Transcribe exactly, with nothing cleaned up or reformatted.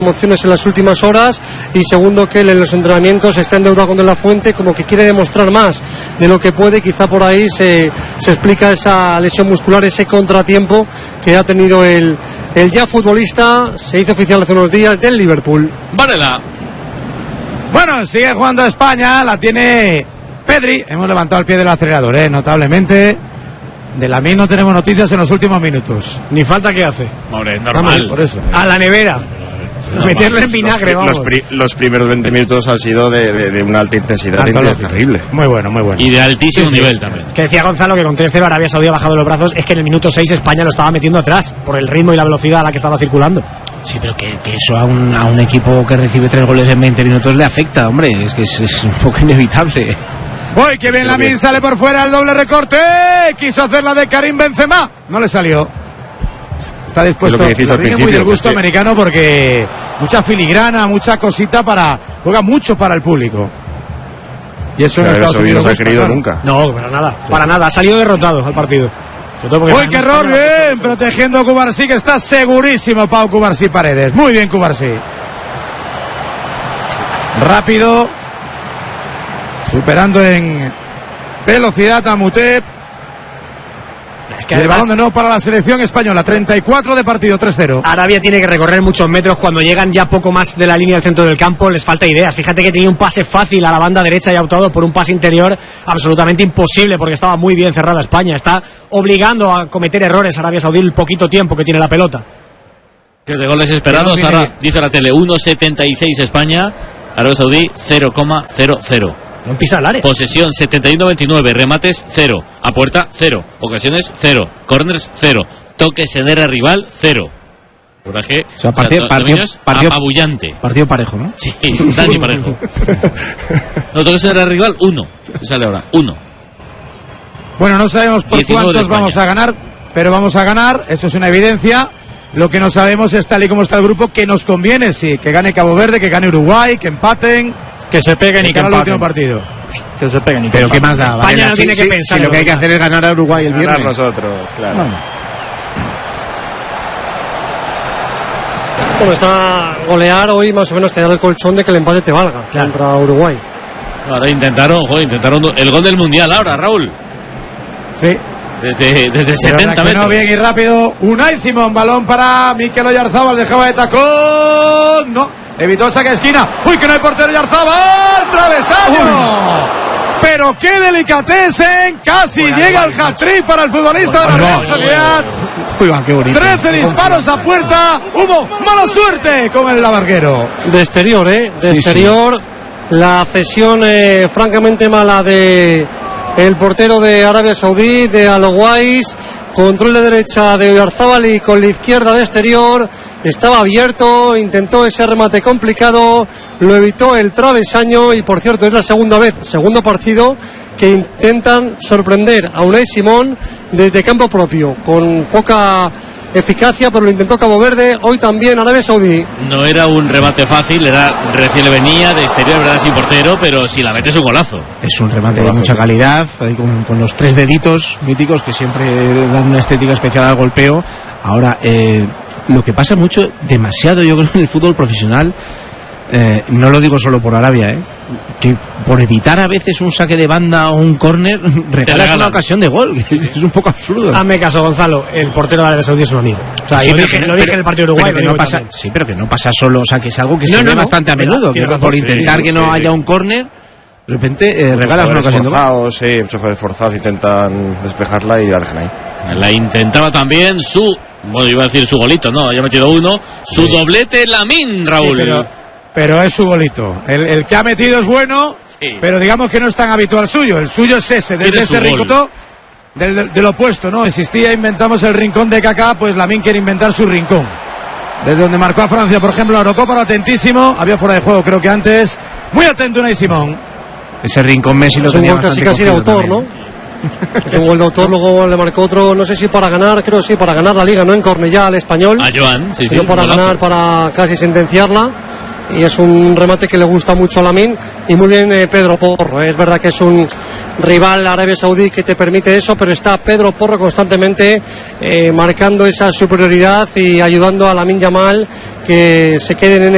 emociones en las últimas horas, y segundo que él en los entrenamientos está endeudado con De La Fuente, como que quiere demostrar más de lo que puede. Quizá por ahí se, se explica esa lesión muscular, ese contratiempo que ha tenido el, el ya futbolista. Se hizo oficial hace unos días del Liverpool. Varela. Bueno, sigue jugando España, la tiene Pedri. Hemos levantado el pie del acelerador, eh, notablemente. De Lamine no tenemos noticias en los últimos minutos. Ni falta que hace. Hombre, normal. Vamos, por eso. A la nevera. No, meterlo vamos, en vinagre, los, vamos. los, pri, los primeros veinte minutos han sido de, de, de una alta intensidad terrible. Muy bueno, muy bueno. Y de altísimo Sí, sí. nivel también. Que decía Gonzalo que con tres cero Arabia Saudí ha bajado los brazos. Es que en el minuto seis España lo estaba metiendo atrás por el ritmo y la velocidad a la que estaba circulando. Sí, pero que, que eso a un, a un equipo que recibe tres goles en veinte minutos le afecta, hombre. Es que es, es un poco inevitable. Uy, que bien Lamine, sale por fuera el doble recorte. Quiso hacer la de Karim Benzema. No le salió. Está dispuesto. Es lo que decís al Tiene muy principio, del gusto que es que- americano porque mucha filigrana, mucha cosita para. Juega mucho para el público. Y eso en Pero Estados eso no Unidos se ha gusta, querido claro. nunca. No, para nada. Para nada. Ha salido derrotado al partido. Sobre todo porque Uy, gana qué España, error, la ha bien, protegiendo a Cubarsí, que está segurísimo Pau Cubarsí Paredes. Muy bien Cubarsí. Rápido. Superando en velocidad a Mutep. Es que El además, balón de nuevo para la selección española. treinta y cuatro de partido, tres cero. Arabia tiene que recorrer muchos metros. Cuando llegan ya poco más de la línea del centro del campo, les falta ideas. Fíjate que tenía un pase fácil a la banda derecha y ha optado por un pase interior absolutamente imposible, porque estaba muy bien cerrada España. Está obligando a cometer errores a Arabia Saudí el poquito tiempo que tiene la pelota. Que de goles esperados, Que no viene- ahora dice la tele uno setenta y seis España, Arabia Saudí cero coma cero cero. No pisa el área. Posesión setenta y uno veintinueve, remates cero, a puerta cero, ocasiones cero, corners cero, toques en área rival cero. Coraje, O sea, partido- do- partido- dominios partido- apabullante. Partido parejo, ¿no? Sí, Dani Parejo. No, toques en área rival uno, sale ahora, uno. Bueno, no sabemos por diecinueve de cuántos España. vamos a ganar, pero vamos a ganar, eso es una evidencia. Lo que no sabemos es, tal y como está el grupo, que nos conviene, sí, que gane Cabo Verde, que gane Uruguay, que empaten, Que se peguen y que cara al último empaten. partido. Que se peguen y que Pero ¿qué empaten. más da? España Varela? no Si- tiene que si- pensar si en lo que hay que demás. hacer es ganar a Uruguay el Ganar viernes. nosotros, claro. Bueno. Bueno, está golear hoy, más o menos te da el colchón de que el empate te valga contra Uruguay. Ahora intentaron, joder, intentaron el gol del Mundial ahora, Raúl. Sí. Desde, desde Pero setenta reaccionó metros. bien y rápido. Unai Simón, balón para Mikel Oyarzabal, dejaba de tacón. No, evitó el saque de esquina. Uy, que no hay portero. Oyarzabal, travesaño. Pero qué delicatessen, casi llega el hat-trick para el futbolista de la Real Sociedad. Uy, va, qué bonito. trece disparos a puerta. Hubo mala suerte con el lavarguero. De exterior, ¿eh? De Sí, exterior. La cesión eh, francamente mala de el portero de Arabia Saudí, de Al-Owais. Control de derecha de Oyarzabal y con la izquierda de exterior. Estaba abierto, intentó ese remate complicado, lo evitó el travesaño y, por cierto, es la segunda vez, segundo partido que intentan sorprender a Unai Simón desde campo propio, con poca eficacia, pero lo intentó Cabo Verde, hoy también Arabia Saudí. No era un remate fácil, era recién le venía de exterior, verdad, sin portero, pero si la metes un golazo. Es un remate de mucha calidad, ahí con, con los tres deditos míticos que siempre dan una estética especial al golpeo. Ahora, eh, lo que pasa mucho, demasiado yo creo en el fútbol profesional, eh, no lo digo solo por Arabia, eh, que por evitar a veces un saque de banda o un córner, regalas regalan. una ocasión de gol, que es un poco absurdo. Hazme caso, Gonzalo. El portero de Arabia Saudí es un amigo. O sea, Sí, yo pero dije, que- lo dije pero- en el partido de Uruguay. pero que lo no digo pasa, también. sí, pero que no pasa solo, o sea, que es algo que No, se no, ve no, bastante a pero menudo, que tienes por razón, intentar sí, que no sí. haya un córner, de repente eh, regalas una Muchos ocasión de gol. forzados, sí, muchos jugadores forzados intentan despejarla y la dejan ahí. La intentaba también su, bueno, iba a decir su golito, no, ya ha metido uno, su doblete Lamine, Raúl. Sí, pero, pero es su golito. El, el que ha metido es bueno, Sí. pero digamos que no es tan habitual suyo. El suyo es ese, desde Tiene ese su gol. rincón del, del, del opuesto, ¿no? Existía, inventamos el rincón de Kaká, pues Lamine quiere inventar su rincón. Desde donde marcó a Francia, por ejemplo, la Eurocopa, atentísimo. Había fuera de juego, creo que antes. Muy atento Unai Simón. Ese rincón Messi lo Es un tenía gol casi bastante casi de cogido autor, también. ¿no? Es un gol de autor, luego le marcó otro, no sé si para ganar, creo sí, para ganar la Liga, no en Cornellá al Español, A Joan, sí, sí. sino para golazo. ganar, para casi sentenciarla. Y es un remate que le gusta mucho a Lamine. Y muy bien eh, Pedro Porro, ¿eh? Es verdad que es un rival Arabia Saudí que te permite eso, pero está Pedro Porro constantemente eh, marcando esa superioridad y ayudando a Lamine Yamal que se queden en